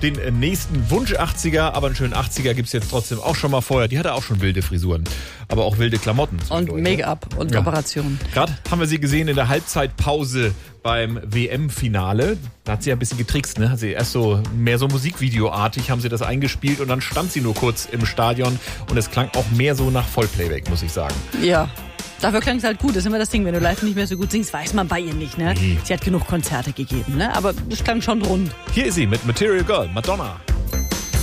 den nächsten Wunsch 80er, aber einen schönen 80er gibt es jetzt trotzdem auch schon mal vorher. Die hatte auch schon wilde Frisuren, aber auch wilde Klamotten. Und Make-up und Operationen. Gerade haben wir sie gesehen in der Halbzeitpause beim WM-Finale. Da hat sie ja ein bisschen getrickst, ne? Hat sie erst mehr so Musikvideoartig haben sie das eingespielt und dann stand sie nur kurz im Stadion und es klang auch mehr so nach Vollplayback, muss ich sagen. Ja. Dafür klang es halt gut. Das ist immer das Ding, wenn du live nicht mehr so gut singst, weiß man bei ihr nicht, ne? Sie hat genug Konzerte gegeben, ne? Aber es klang schon rund. Hier ist sie mit Material Girl, Madonna.